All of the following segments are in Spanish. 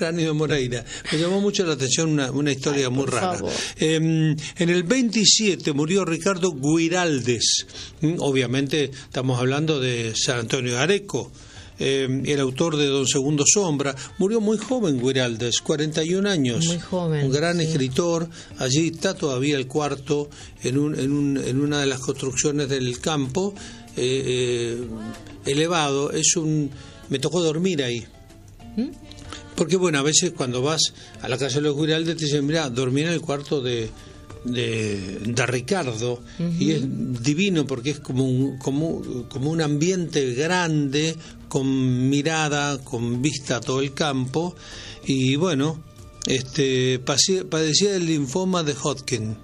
cráneo de Moreira. Me llamó mucho la atención una historia muy rara. En el 27 murió Ricardo Guiraldes. Obviamente estamos hablando de San Antonio de Areco. El autor de Don Segundo Sombra. Murió muy joven Guiraldes, 41 años. Muy joven. Un gran escritor. Allí está todavía el cuarto en una de las construcciones del campo, elevado. Me tocó dormir ahí. Porque bueno, a veces cuando vas a la casa de los Guiraldes te dicen, mira, dormir en el cuarto de Ricardo, y es divino porque es como un ambiente grande, con mirada, con vista a todo el campo. Y bueno, padecía del linfoma de Hodgkin.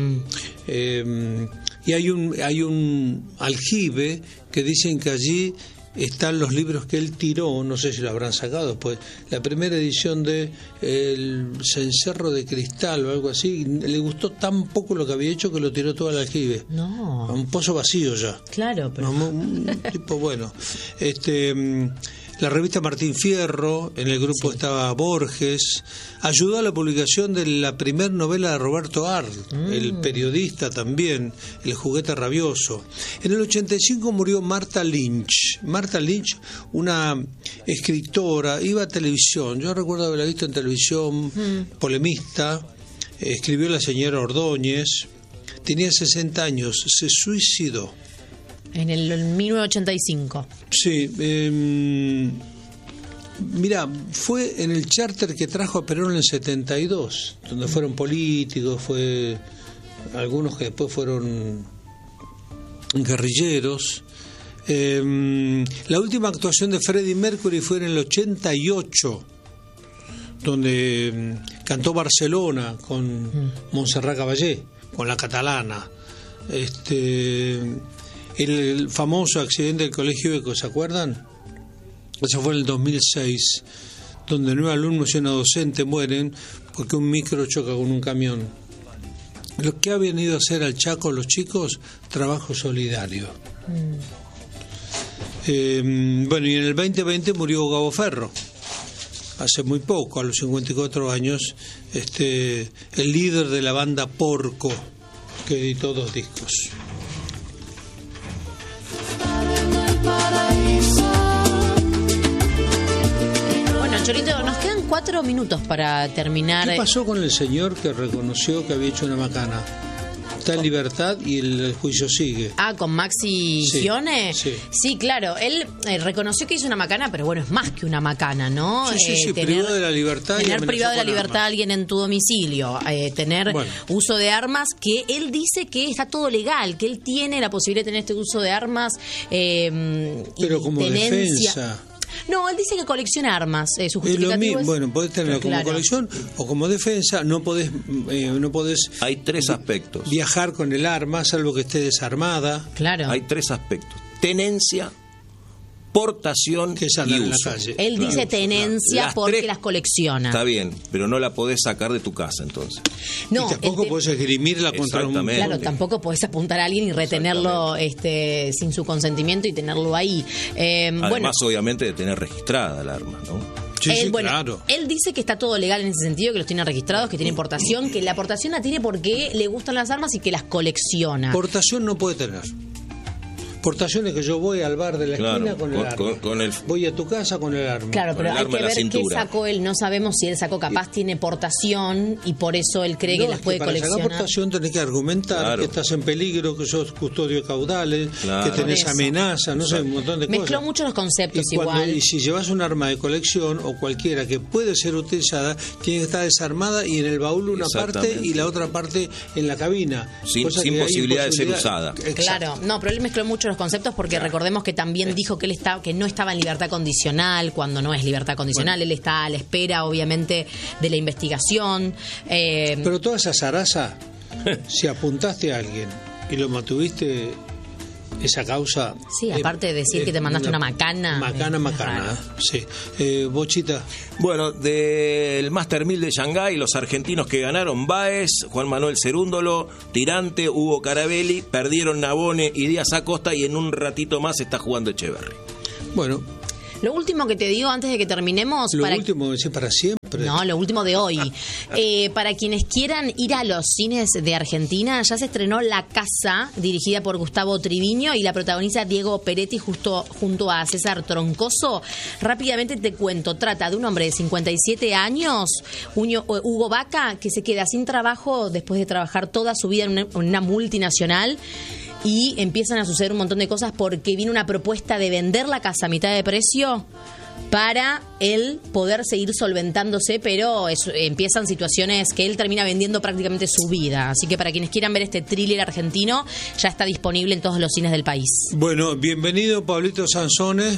Y hay un aljibe que dicen que allí están los libros que él tiró, no sé si lo habrán sacado después, la primera edición de El Cencerro de Cristal o algo así. Le gustó tan poco lo que había hecho que lo tiró todo al aljibe. No. Un pozo vacío ya. Claro, pero... un tipo bueno. La revista Martín Fierro, en el grupo estaba Borges. Ayudó a la publicación de la primera novela de Roberto Arlt, el periodista también, El juguete rabioso. En el 85 murió Martha Lynch. Martha Lynch, una escritora, iba a televisión. Yo recuerdo haberla visto en televisión, polemista. Escribió La señora Ordóñez. Tenía 60 años, se suicidó. En el 1985. Sí, mira, fue en el charter que trajo a Perón en el 72, donde fueron políticos, algunos que después fueron guerrilleros. La última actuación de Freddie Mercury fue en el 88, donde cantó Barcelona con Montserrat Caballé, con la catalana. El famoso accidente del Colegio Eco, ¿se acuerdan? Eso fue en el 2006, donde 9 alumnos y una docente mueren porque un micro choca con un camión. Lo que ha venido a hacer al Chaco los chicos, trabajo solidario. Bueno, y en el 2020 murió Gabo Ferro, hace muy poco, a los 54 años, el líder de la banda Porco, que editó 2 discos. Bueno, Cholito, nos quedan 4 minutos para terminar. ¿Qué pasó con el señor que reconoció que había hecho una macana? Está en libertad y el juicio sigue. Con Maxi Gione. Sí, claro. Él reconoció que hizo una macana, pero bueno, es más que una macana, ¿no? Sí, privado de la libertad. Tener privado de la libertad a alguien en tu domicilio, tener uso de armas, que él dice que está todo legal, que él tiene la posibilidad de tener este uso de armas. Pero como defensa. No, él dice que colecciona armas. Su justificativo es... Bueno, podés tenerlo como colección o como defensa. No podés. Hay 3 aspectos. Viajar con el arma, salvo que esté desarmada. Claro. Hay 3 aspectos: tenencia, portación y uso. En la calle. Él dice tenencia porque las colecciona. Está bien, pero no la podés sacar de tu casa entonces. No, y tampoco podés esgrimirla contra un... Claro, tampoco podés apuntar a alguien y retenerlo sin su consentimiento y tenerlo ahí. Además, obviamente, de tener registrada el arma, ¿no? Claro. Él dice que está todo legal en ese sentido, que los tiene registrados, que tiene portación, que la portación la tiene porque le gustan las armas y que las colecciona. Portación no puede tener. Portación es que yo voy al bar de la esquina con el arma. Voy a tu casa con el arma. Claro, pero hay que ver qué sacó él. No sabemos si él sacó, capaz tiene portación y por eso él cree que las puede coleccionar. Para sacar portación tenés que argumentar que estás en peligro, que sos custodio de caudales, que tenés amenaza, no sé, un montón de cosas. Mezcló mucho los conceptos igual. Y si llevas un arma de colección o cualquiera que puede ser utilizada, tiene que estar desarmada y en el baúl una parte y la otra parte en la cabina. Sin posibilidad de ser usada. Claro, no, pero él mezcló mucho los conceptos porque recordemos que también dijo que que no estaba en libertad condicional cuando no es libertad condicional. Él está a la espera, obviamente, de la investigación. Pero toda esa zaraza, si apuntaste a alguien y lo mantuviste, esa causa... Sí, aparte de decir que te mandaste una macana. Macana, sí. Bochita. Bueno, del Master 1000 de Shanghái, los argentinos que ganaron: Báez, Juan Manuel Cerúndolo, Tirante, Hugo Carabelli, perdieron Nabone y Díaz Acosta, y en un ratito más está jugando Echeverri. Bueno. Lo último que te digo antes de que terminemos... Lo último que decir para siempre. No, lo último de hoy. Para quienes quieran ir a los cines de Argentina, ya se estrenó La Casa, dirigida por Gustavo Triviño, y la protagoniza Diego Peretti junto a César Troncoso. Rápidamente te cuento, trata de un hombre de 57 años, Hugo Vaca, que se queda sin trabajo después de trabajar toda su vida en una multinacional. Y empiezan a suceder un montón de cosas porque viene una propuesta de vender la casa a mitad de precio para él poder seguir solventándose, pero empiezan situaciones que él termina vendiendo prácticamente su vida. Así que para quienes quieran ver este thriller argentino, ya está disponible en todos los cines del país. Bueno, bienvenido Pablito Sansone.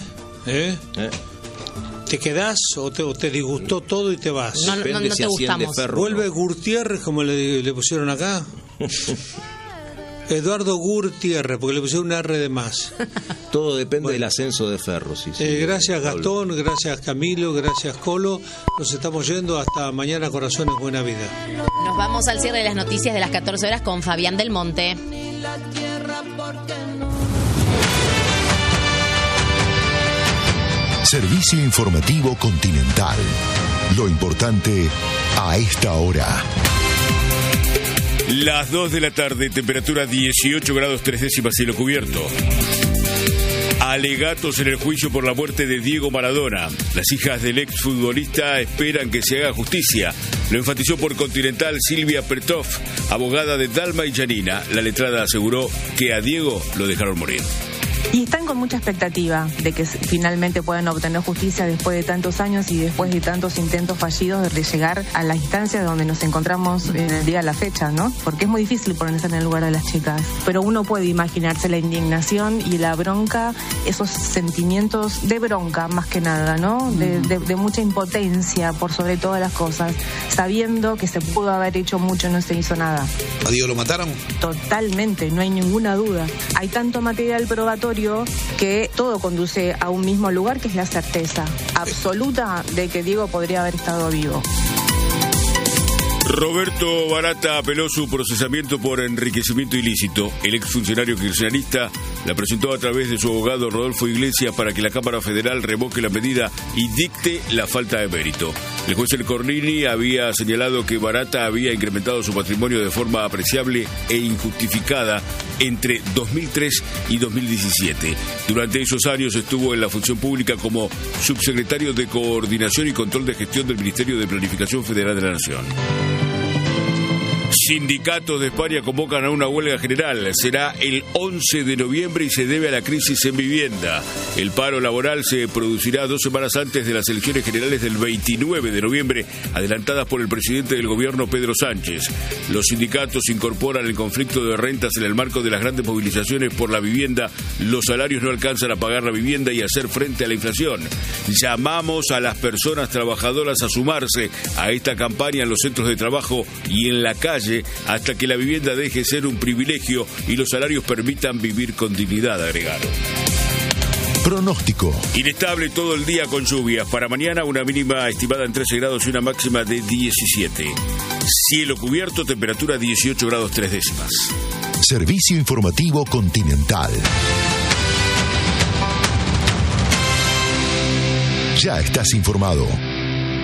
¿Te quedás o te disgustó todo y te vas? No te gustamos. Vuelve Gutiérrez, como le pusieron acá. Eduardo Gutiérrez, porque le pusieron una R de más. Todo depende del ascenso de Ferro. Sí, gracias Gastón, gracias Camilo, gracias Colo. Nos estamos yendo hasta mañana, corazones, buena vida. Nos vamos al cierre de las noticias de las 14 horas con Fabián Del Monte. Servicio informativo Continental. Lo importante a esta hora. Las 2 de la tarde, temperatura 18 grados 3 décimas, cielo cubierto. Alegatos en el juicio por la muerte de Diego Maradona. Las hijas del exfutbolista esperan que se haga justicia. Lo enfatizó por Continental Silvia Pertov, abogada de Dalma y Janina. La letrada aseguró que a Diego lo dejaron morir. Y están con mucha expectativa de que finalmente puedan obtener justicia después de tantos años y después de tantos intentos fallidos de llegar a la instancia donde nos encontramos en el día de la fecha, ¿no? Porque es muy difícil ponerse en el lugar de las chicas. Pero uno puede imaginarse la indignación y la bronca, esos sentimientos de bronca más que nada, ¿no? De mucha impotencia por sobre todas las cosas, sabiendo que se pudo haber hecho mucho y no se hizo nada. ¿A Diego lo mataron? Totalmente, no hay ninguna duda. Hay tanto material probatorio que todo conduce a un mismo lugar, que es la certeza absoluta de que Diego podría haber estado vivo. Roberto Barata apeló su procesamiento por enriquecimiento ilícito. El exfuncionario kirchnerista la presentó a través de su abogado Rodolfo Iglesias para que la Cámara Federal revoque la medida y dicte la falta de mérito. El juez El Cornini había señalado que Barata había incrementado su patrimonio de forma apreciable e injustificada entre 2003 y 2017. Durante esos años estuvo en la función pública como subsecretario de Coordinación y Control de Gestión del Ministerio de Planificación Federal de la Nación. Sindicatos de España convocan a una huelga general. Será el 11 de noviembre y se debe a la crisis en vivienda. El paro laboral se producirá 2 semanas antes de las elecciones generales del 29 de noviembre, adelantadas por el presidente del gobierno, Pedro Sánchez. Los sindicatos incorporan el conflicto de rentas en el marco de las grandes movilizaciones por la vivienda. Los salarios no alcanzan a pagar la vivienda y a hacer frente a la inflación. Llamamos a las personas trabajadoras a sumarse a esta campaña en los centros de trabajo y en la calle hasta que la vivienda deje de ser un privilegio y los salarios permitan vivir con dignidad, agregaron. Pronóstico. Inestable todo el día con lluvias. Para mañana una mínima estimada en 13 grados y una máxima de 17. Cielo cubierto, temperatura 18 grados 3 décimas. Servicio informativo Continental. Ya estás informado.